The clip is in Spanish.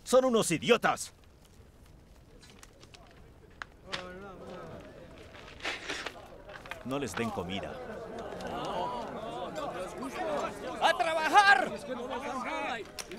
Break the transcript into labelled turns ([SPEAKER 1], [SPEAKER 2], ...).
[SPEAKER 1] ¡Son unos idiotas! No les den comida.
[SPEAKER 2] ¡A trabajar!